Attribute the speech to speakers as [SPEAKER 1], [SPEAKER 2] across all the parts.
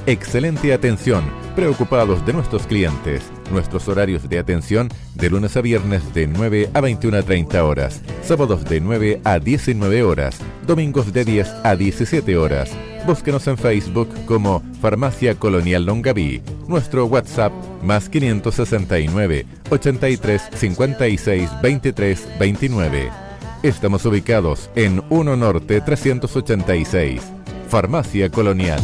[SPEAKER 1] excelente atención, preocupados de nuestros clientes. Nuestros horarios de atención de lunes a viernes de 9 a 21:30 horas, sábados de 9 a 19 horas, domingos de 10 a 17 horas. Búsquenos en Facebook como Farmacia Colonial Longaví. Nuestro WhatsApp más 569 83 56 23 29. Estamos ubicados en 1 Norte 386. Farmacia Colonial.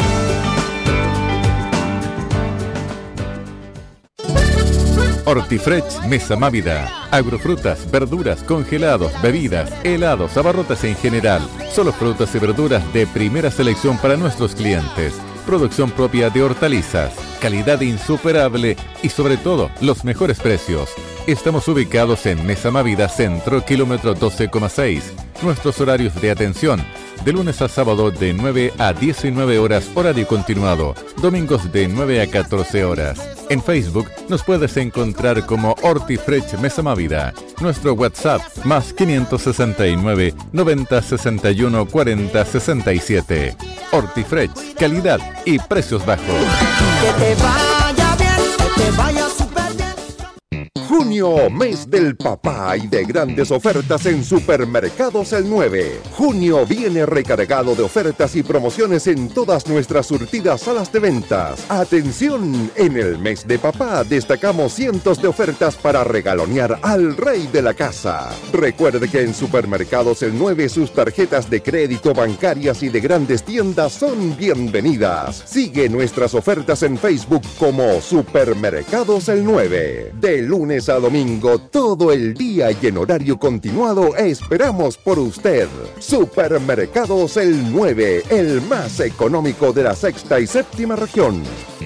[SPEAKER 1] Hortifresh Mesa Mávida. Agrofrutas, verduras, congelados, bebidas, helados, abarrotes en general. Solo frutas y verduras de primera selección para nuestros clientes. Producción propia de hortalizas. Calidad insuperable y sobre todo los mejores precios. Estamos ubicados en Mesa Mávida Centro, kilómetro 12,6. Nuestros horarios de atención de lunes a sábado de 9 a 19 horas horario continuado, domingos de 9 a 14 horas. En Facebook nos puedes encontrar como Hortifresh Mesa Mávida. Nuestro WhatsApp más 569 90 61 40 67. Hortifresh, calidad y precios bajos.
[SPEAKER 2] Que te vaya bien, que te vaya súper bien.
[SPEAKER 3] Junio, mes del papá y de grandes ofertas en Supermercados El 9. Junio viene recargado de ofertas y promociones en todas nuestras surtidas salas de ventas. Atención, en el mes de papá destacamos cientos de ofertas para regalonear al rey de la casa. Recuerde que en Supermercados El 9 sus tarjetas de crédito bancarias y de grandes tiendas son bienvenidas. Sigue nuestras ofertas en Facebook como Supermercados El 9. De lunes a domingo, todo el día y en horario continuado, esperamos por usted. Supermercados El 9, el más económico de la sexta y séptima región.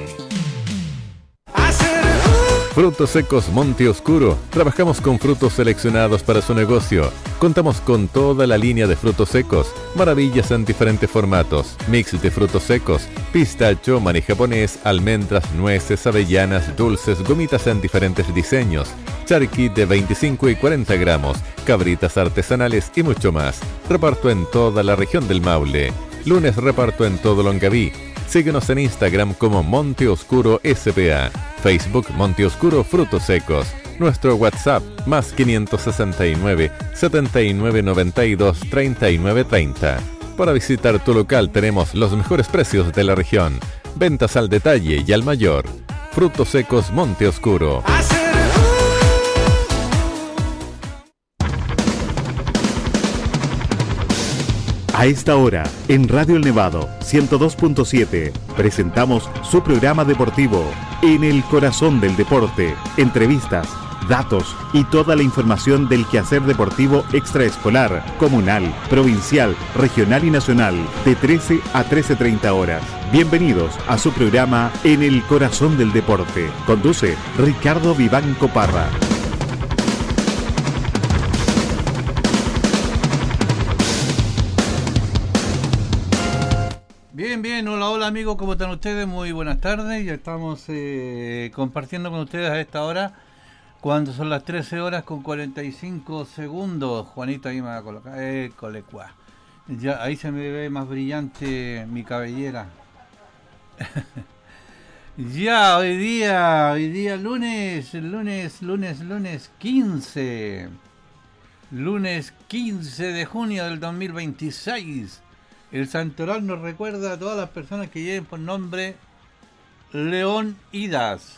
[SPEAKER 1] Frutos secos Monte Oscuro. Trabajamos con frutos seleccionados para su negocio. Contamos con toda la línea de frutos secos, maravillas en diferentes formatos, mix de frutos secos, pistacho, maní japonés, almendras, nueces, avellanas, dulces, gomitas en diferentes diseños, charqui de 25 y 40 gramos, cabritas artesanales y mucho más. Reparto en toda la región del Maule. Lunes reparto en todo Longaví. Síguenos en Instagram como Monte Oscuro SPA, Facebook Monte Oscuro Frutos Secos, nuestro WhatsApp más 569 79 92 39 30. Para visitar tu local tenemos los mejores precios de la región, ventas al detalle y al mayor. Frutos Secos Monte Oscuro.
[SPEAKER 4] A esta hora, en Radio El Nevado 102.7, presentamos su programa deportivo En el Corazón del Deporte. Entrevistas, datos y toda la información del quehacer deportivo extraescolar, comunal, provincial, regional y nacional, de 13 a 13:30 horas. Bienvenidos a su programa En el Corazón del Deporte. Conduce Ricardo Vivanco Parra.
[SPEAKER 5] Bien, hola amigos, ¿cómo están ustedes? Muy buenas tardes, ya estamos compartiendo con ustedes a esta hora, cuando son las 13 horas con 45 segundos. Juanito ahí me va a colocar, colecua. Ya, ahí se me ve más brillante mi cabellera. Ya, hoy día lunes 15. Lunes 15 de junio del 2026. El santoral nos recuerda a todas las personas que lleven por nombre Leonidas.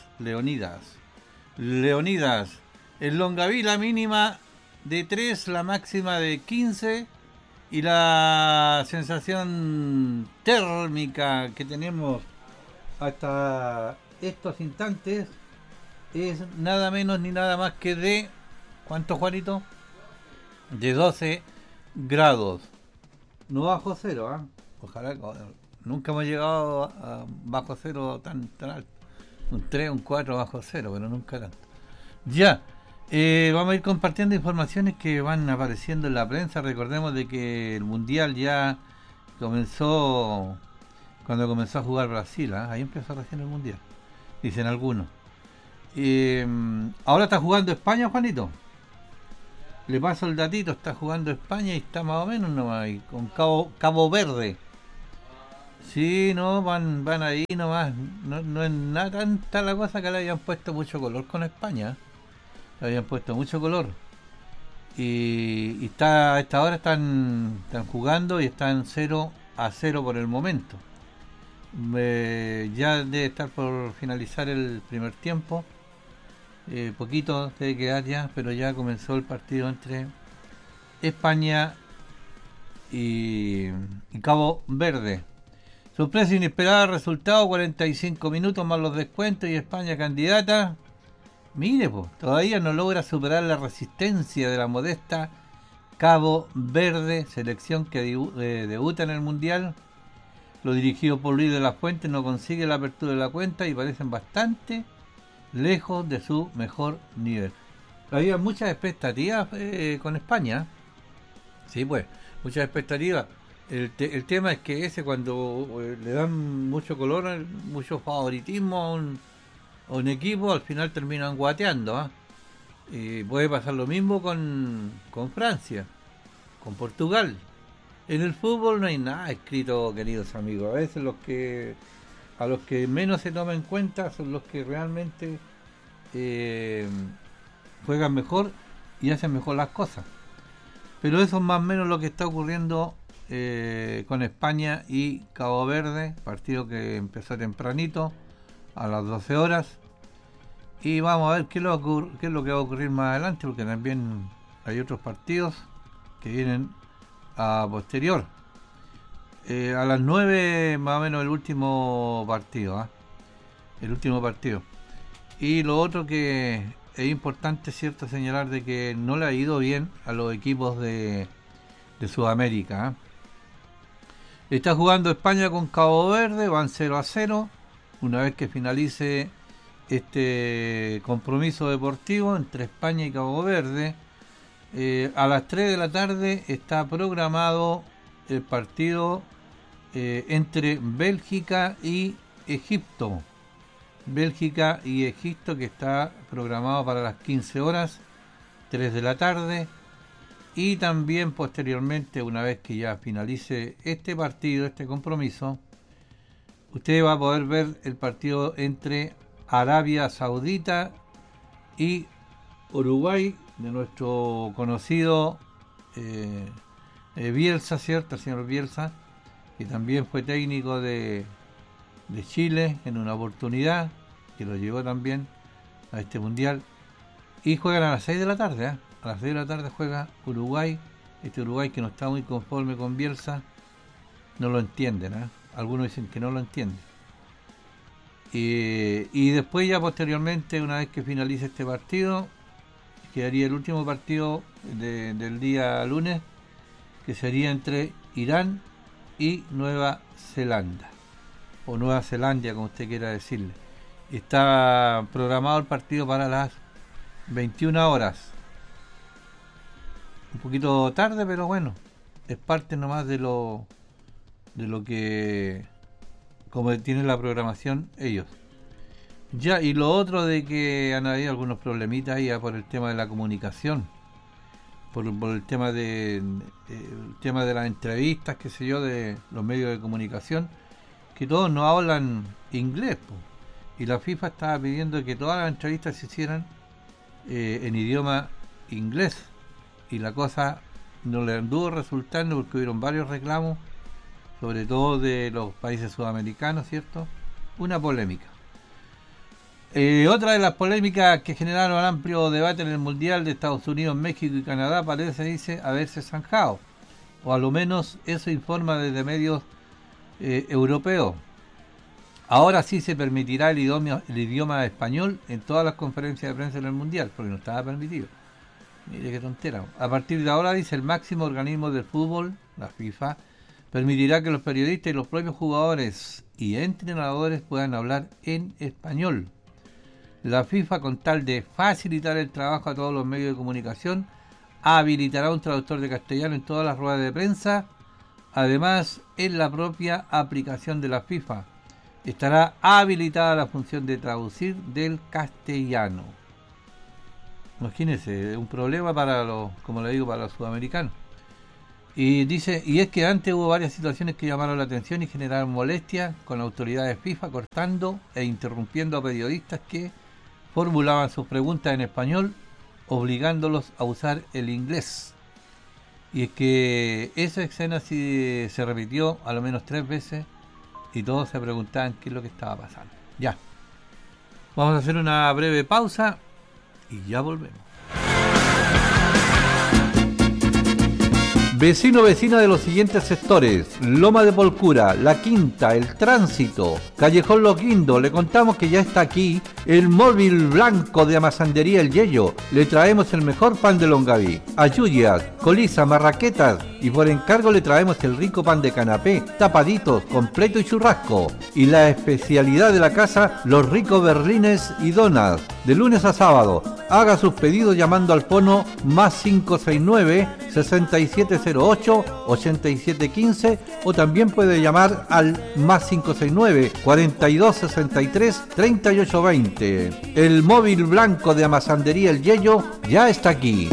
[SPEAKER 5] En Longaví la mínima de 3, la máxima de 15 y la sensación térmica que tenemos hasta estos instantes es nada menos ni nada más que de... ¿Cuánto, Juanito? De 12 grados. No bajo cero, ¿eh? Ojalá, nunca hemos llegado a bajo cero tan alto. Un 3, un 4 bajo cero, pero nunca tanto. Ya, vamos a ir compartiendo informaciones que van apareciendo en la prensa. Recordemos de que el Mundial ya comenzó cuando comenzó a jugar Brasil, ¿eh? Ahí empezó recién el Mundial, dicen algunos. Ahora está jugando España, Juanito. Le paso el datito, está jugando España y está más o menos nomás ahí, con Cabo Verde. Sí, no, van ahí nomás. No es nada tanta la cosa que le habían puesto mucho color con España. Le habían puesto mucho color. Y a esta hora están jugando y están 0-0 por el momento. Ya debe estar por finalizar el primer tiempo. Poquito debe quedar ya, pero ya comenzó el partido entre España y Cabo Verde. Sorpresa inesperada, resultado 45 minutos más los descuentos y España candidata. Mire, pues, todavía no logra superar la resistencia de la modesta Cabo Verde, selección que debuta en el Mundial. Lo dirigido por Luis de la Fuente no consigue la apertura de la cuenta y parecen bastante lejos de su mejor nivel. Había muchas expectativas con España. Sí, pues, muchas expectativas. El tema es que cuando le dan mucho color, mucho favoritismo a un equipo, al final terminan guateando. Y puede pasar lo mismo con Francia, con Portugal. En el fútbol no hay nada escrito, queridos amigos. A veces a los que menos se toma en cuenta son los que realmente juegan mejor y hacen mejor las cosas. Pero eso es más o menos lo que está ocurriendo con España y Cabo Verde, partido que empezó tempranito a las 12 horas, y vamos a ver qué es lo que va a ocurrir más adelante, porque también hay otros partidos que vienen a posterior. A las 9 más o menos el último partido, y lo otro que es importante, cierto, señalar de que no le ha ido bien a los equipos de Sudamérica. Está jugando España con Cabo Verde, van 0-0. Una vez que finalice este compromiso deportivo entre España y Cabo Verde, a las 3 de la tarde está programado el partido entre Bélgica y Egipto. Bélgica y Egipto, que está programado para las 15 horas, 3 de la tarde. Y también posteriormente, una vez que ya finalice este partido, este compromiso, usted va a poder ver el partido entre Arabia Saudita y Uruguay, de nuestro conocido Bielsa, ¿cierto? El señor Bielsa, que también fue técnico de Chile en una oportunidad, que lo llevó también a este mundial. Y juegan a las 6 de la tarde, A las 6 de la tarde juega Uruguay, este Uruguay que no está muy conforme con Bielsa, no lo entienden, Algunos dicen que no lo entienden. Y después ya posteriormente, una vez que finalice este partido, quedaría el último partido del día lunes, que sería entre Irán y Nueva Zelanda, o Nueva Zelandia, como usted quiera decirle. Está programado el partido para las 21 horas. Un poquito tarde, pero bueno, es parte nomás de lo que, como tienen la programación ellos. Ya, y lo otro de que han habido algunos problemitas ya por el tema de la comunicación, por el tema de las entrevistas, qué sé yo, de los medios de comunicación, que todos no hablan inglés, y la FIFA estaba pidiendo que todas las entrevistas se hicieran en idioma inglés, y la cosa no le anduvo resultando porque hubieron varios reclamos, sobre todo de los países sudamericanos, ¿cierto? Una polémica. Otra de las polémicas que generaron amplio debate en el Mundial de Estados Unidos, México y Canadá dice haberse zanjado, o a lo menos eso informa desde medios europeos. Ahora sí se permitirá el idioma español en todas las conferencias de prensa en el Mundial, porque no estaba permitido. Mire qué tontera. A partir de ahora, dice, el máximo organismo del fútbol, la FIFA, permitirá que los periodistas y los propios jugadores y entrenadores puedan hablar en español. La FIFA, con tal de facilitar el trabajo a todos los medios de comunicación, habilitará un traductor de castellano en todas las ruedas de prensa. Además, en la propia aplicación de la FIFA estará habilitada la función de traducir del castellano. Imagínense, un problema para los, como le digo, para los sudamericanos. Y dice, y es que antes hubo varias situaciones que llamaron la atención y generaron molestias con autoridades FIFA cortando e interrumpiendo a periodistas que formulaban sus preguntas en español, obligándolos a usar el inglés. Y es que esa escena sí se repitió a lo menos 3 veces y todos se preguntaban qué es lo que estaba pasando. Ya. Vamos a hacer una breve pausa y ya volvemos. Vecina de los siguientes sectores: Loma de Polcura, La Quinta, El Tránsito, Callejón Los Guindos. Le contamos que ya está aquí el móvil blanco de Amasandería El Yello. Le traemos el mejor pan de Longaví, ayuyas, colisa, marraquetas, y por encargo le traemos el rico pan de canapé, tapaditos, completo y churrasco. Y la especialidad de la casa, los ricos berlines y donas, de lunes a sábado. Haga sus pedidos llamando al fono más 569-6708-8715 o también puede llamar al más 569-4263-3820. El móvil blanco de Amasandería El Yello ya está aquí.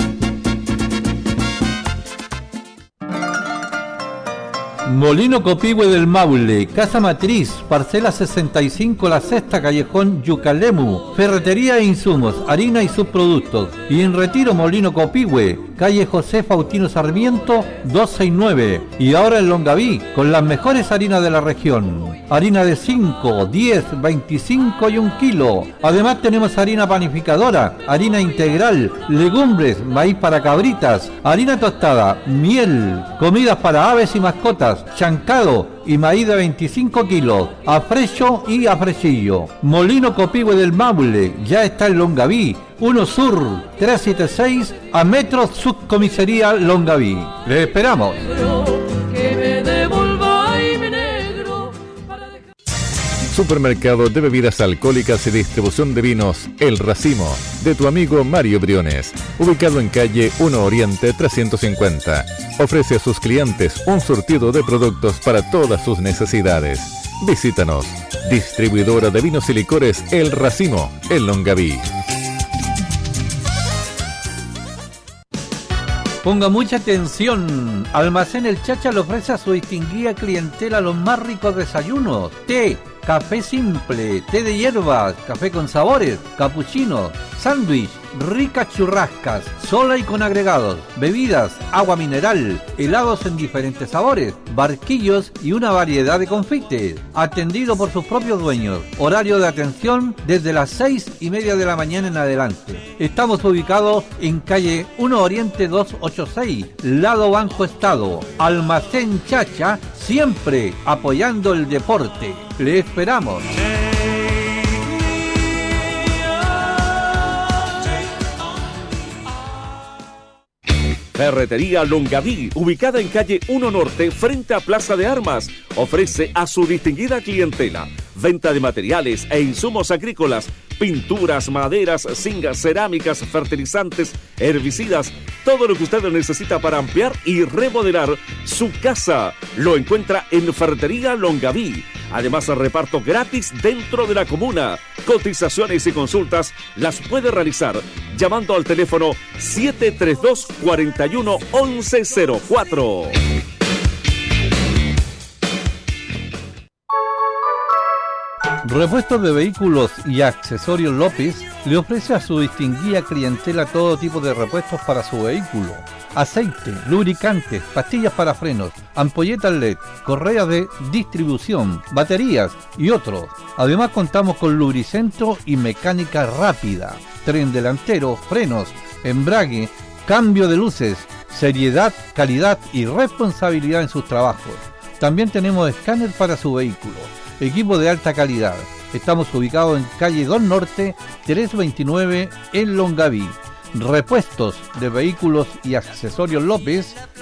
[SPEAKER 5] Molino Copihue del Maule, Casa Matriz, parcela 65, La Sexta, Callejón Yucalemu, ferretería e insumos, harina y subproductos. Y en Retiro, Molino Copihue, calle José Faustino Sarmiento 269. Y ahora en Longaví, con las mejores harinas de la región. Harina de 5, 10, 25 y 1 kilo. Además tenemos harina panificadora, harina integral, legumbres, maíz para cabritas, harina tostada, miel, comidas para aves y mascotas, chancado y maíz de 25 kilos, a frecho y a frechillo. Molino Copihue del Maule, ya está en Longaví, 1 Sur, 376, a metros Subcomisaría Longaví. ¡Le esperamos!
[SPEAKER 1] Supermercado de bebidas alcohólicas y distribución de vinos El Racimo, de tu amigo Mario Briones, ubicado en calle 1 Oriente 350. Ofrece a sus clientes un surtido de productos para todas sus necesidades. Visítanos. Distribuidora de vinos y licores El Racimo, en Longaví.
[SPEAKER 5] Ponga mucha atención. Almacén El Chacha le ofrece a su distinguida clientela los más ricos desayunos: té, café simple, té de hierbas, café con sabores, capuchino, sándwich, ricas churrascas, sola y con agregados, bebidas, agua mineral, helados en diferentes sabores, barquillos y una variedad de confites. Atendido por sus propios dueños. Horario de atención desde las 6:30 de la mañana en adelante. Estamos ubicados en calle 1 Oriente 286, lado Banco Estado. Almacén Chacha, siempre apoyando el deporte. Le esperamos.
[SPEAKER 6] Ferretería Longaví, ubicada en calle 1 Norte, frente a Plaza de Armas, ofrece a su distinguida clientela venta de materiales e insumos agrícolas, pinturas, maderas, zingas, cerámicas, fertilizantes, herbicidas, todo lo que usted necesita para ampliar y remodelar su casa. Lo encuentra en Ferretería Longaví. Además, reparto gratis dentro de la comuna. Cotizaciones y consultas las puede realizar llamando al teléfono 732-41-1104.
[SPEAKER 5] Repuestos de Vehículos y Accesorios López le ofrece a su distinguida clientela todo tipo de repuestos para su vehículo: aceite, lubricantes, pastillas para frenos, ampolletas LED, correas de distribución, baterías y otros. Además contamos con lubricentro y mecánica rápida, tren delantero, frenos, embrague, cambio de luces, seriedad, calidad y responsabilidad en sus trabajos. También tenemos escáner para su vehículo, equipo de alta calidad. Estamos ubicados en calle 2 Norte 329 en Longaví. Repuestos de Vehículos y Accesorios López